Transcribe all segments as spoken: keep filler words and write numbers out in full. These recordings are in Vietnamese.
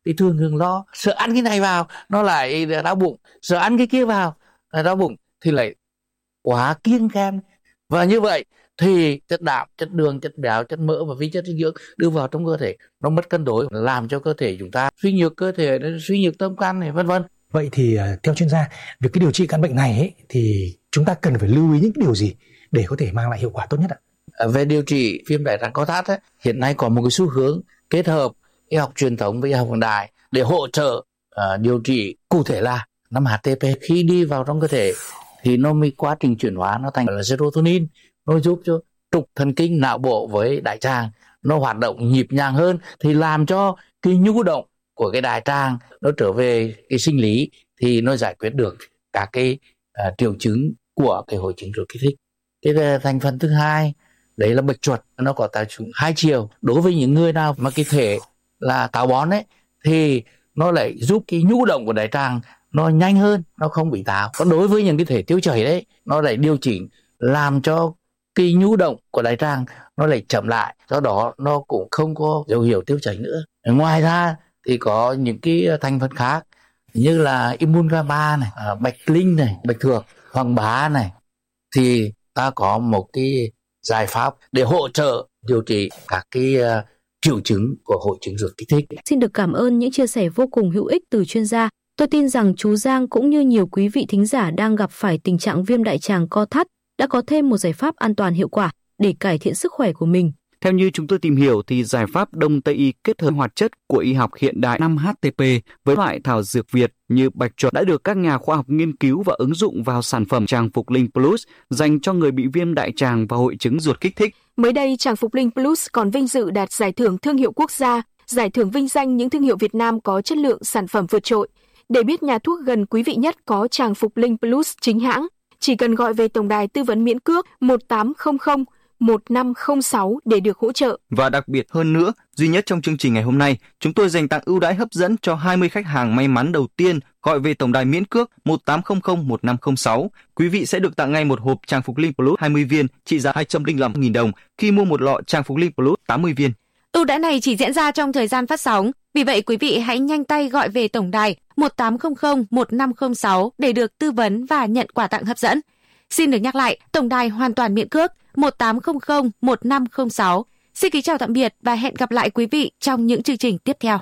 thì thường thường lo sợ ăn cái này vào nó lại đau bụng, sợ ăn cái kia vào là đau bụng thì lại quá kiêng khem. Và như vậy thì chất đạm, chất đường, chất béo, chất mỡ và vi chất dinh dưỡng đưa vào trong cơ thể nó mất cân đối, làm cho cơ thể chúng ta suy nhược cơ thể, suy nhược tâm can này vân vân. Vậy thì theo chuyên gia, việc cái điều trị căn bệnh này ấy, thì chúng ta cần phải lưu ý những điều gì để có thể mang lại hiệu quả tốt nhất ạ? Về điều trị viêm đại tràng co thắt ấy, hiện nay có một cái xu hướng kết hợp y học truyền thống với y học hiện đại để hỗ trợ uh, điều trị, cụ thể là năm H T P. Khi đi vào trong cơ thể thì nó mới quá trình chuyển hóa nó thành là serotonin, nó giúp cho trục thần kinh não bộ với đại tràng nó hoạt động nhịp nhàng hơn, thì làm cho cái nhu động của cái đại tràng nó trở về cái sinh lý, thì nó giải quyết được các cái uh, triệu chứng của cái hội chứng ruột kích thích. Cái thành phần thứ hai đấy là bạch chuột, nó có tác dụng hai chiều. Đối với những người nào mà cái thể là táo bón ấy thì nó lại giúp cái nhu động của đại tràng nó nhanh hơn, nó không bị táo. Còn đối với những cái thể tiêu chảy đấy, nó lại điều chỉnh làm cho cái nhu động của đại tràng nó lại chậm lại, do đó nó cũng không có dấu hiệu tiêu chảy nữa. Ngoài ra thì có những cái thành phần khác như là Immunoglobulin này, bạch linh này, bạch thược, hoàng bá này, thì ta có một cái giải pháp để hỗ trợ điều trị các cái uh, triệu chứng của hội chứng ruột kích thích. Xin được cảm ơn những chia sẻ vô cùng hữu ích từ chuyên gia. Tôi tin rằng chú Giang cũng như nhiều quý vị thính giả đang gặp phải tình trạng viêm đại tràng co thắt đã có thêm một giải pháp an toàn hiệu quả để cải thiện sức khỏe của mình. Theo như chúng tôi tìm hiểu thì giải pháp Đông Tây y kết hợp hoạt chất của y học hiện đại năm H T P với loại thảo dược Việt như bạch chuột đã được các nhà khoa học nghiên cứu và ứng dụng vào sản phẩm Tràng Phục Linh Plus dành cho người bị viêm đại tràng và hội chứng ruột kích thích. Mới đây, Tràng Phục Linh Plus còn vinh dự đạt giải thưởng thương hiệu quốc gia, giải thưởng vinh danh những thương hiệu Việt Nam có chất lượng sản phẩm vượt trội. Để biết nhà thuốc gần quý vị nhất có Tràng Phục Linh Plus chính hãng, chỉ cần gọi về tổng đài tư vấn miễn cước một tám không không một năm không sáu để được hỗ trợ. Và đặc biệt hơn nữa, duy nhất trong chương trình ngày hôm nay, chúng tôi dành tặng ưu đãi hấp dẫn cho hai mươi khách hàng may mắn đầu tiên gọi về tổng đài miễn cước một tám không không một năm không sáu. Quý vị sẽ được tặng ngay một hộp Tràng Phục Linh Plus hai mươi viên trị giá hai trăm lẻ năm nghìn đồng khi mua một lọ Tràng Phục Linh Plus tám mươi viên. Ưu đãi này chỉ diễn ra trong thời gian phát sóng, vì vậy quý vị hãy nhanh tay gọi về tổng đài một tám không không một năm không sáu để được tư vấn và nhận quà tặng hấp dẫn. Xin được nhắc lại, tổng đài hoàn toàn miễn cước một tám không không một năm không sáu. Xin kính chào tạm biệt và hẹn gặp lại quý vị trong những chương trình tiếp theo.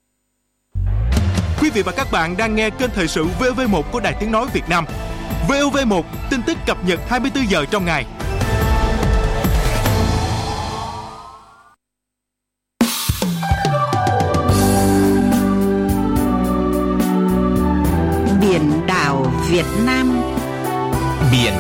Quý vị và các bạn đang nghe kênh thời sự vê o vê một của Đài Tiếng nói Việt Nam. vê o vê một, tin tức cập nhật hai mươi tư giờ trong ngày. Biển đảo Việt Nam. Biển